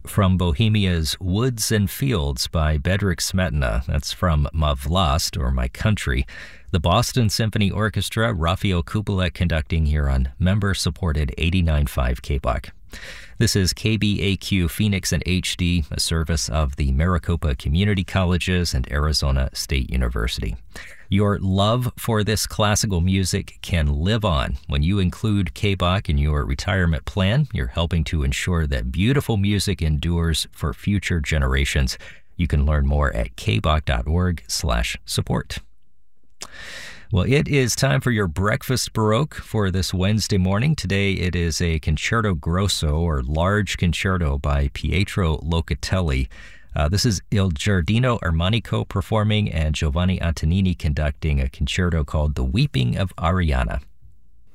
from Bohemia's Woods and Fields by Bedřich Smetana. That's from Ma Vlast, or My Country. The Boston Symphony Orchestra, Rafael Kubelik conducting here on member-supported 89.5 KBOK. This is KBAQ Phoenix and HD, a service of the Maricopa Community Colleges and Arizona State University. Your love for this classical music can live on. When you include KBOK in your retirement plan, you're helping to ensure that beautiful music endures for future generations. You can learn more at kbok.org/support. Well, it is time for your Breakfast Baroque for this Wednesday morning. Today it is a Concerto Grosso, or large concerto, by Pietro Locatelli. This is Il Giardino Armonico performing and Giovanni Antonini conducting a concerto called The Weeping of Arianna.